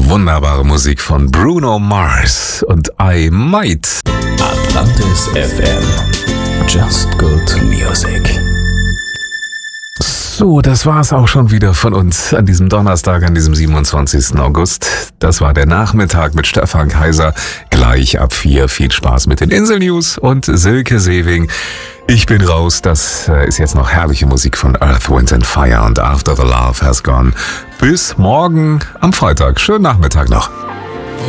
Wunderbare Musik von Bruno Mars und I Might. Atlantis FM. Just good music. So, das war's auch schon wieder von uns an diesem Donnerstag, an diesem 27. August. Das war der Nachmittag mit Stefan Kaiser. Gleich ab 4. Viel Spaß mit den Insel-News und Silke Sewing. Ich bin raus. Das ist jetzt noch herrliche Musik von Earth, Wind and Fire und After the Love Has Gone. Bis morgen am Freitag. Schönen Nachmittag noch.